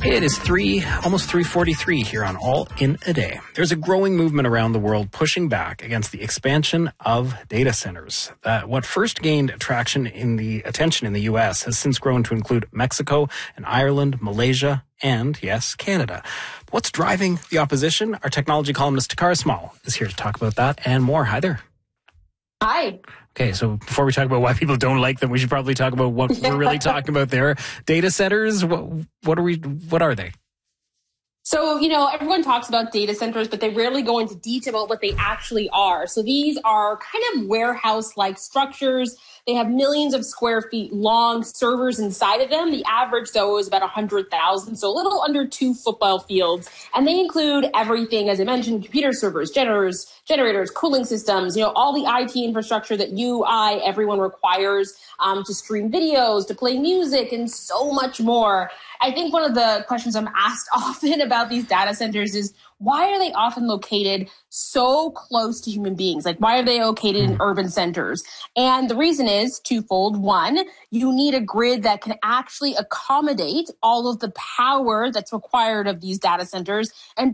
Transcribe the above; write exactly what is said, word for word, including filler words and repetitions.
It is three, almost three forty-three here on All in a Day. There's a growing movement around the world pushing back against the expansion of data centers. Uh, what first gained attraction in the attention in the U S has since grown to include Mexico and Ireland, Malaysia, and yes, Canada. What's driving the opposition? Our technology columnist Takara Small is here to talk about that and more. Hi there. Hi. Okay, so before we talk about why people don't like them, we should probably talk about what we're really talking about there. Data centers, what, what are we? What are they? So, you know, everyone talks about data centers, but they rarely go into detail about what they actually are. So these are kind of warehouse-like structures. They have millions of square feet long servers inside of them. The average, though, is about one hundred thousand, so a little under two football fields. And they include everything, as I mentioned, computer servers, generators, generators, cooling systems, you know, all the I T infrastructure that you, I, everyone requires um, to stream videos, to play music, and so much more. I think one of the questions I'm asked often about these data centers is, why are they often located so close to human beings? Like, why are they located in urban centers? And the reason is twofold. One, you need a grid that can actually accommodate all of the power that's required of these data centers. And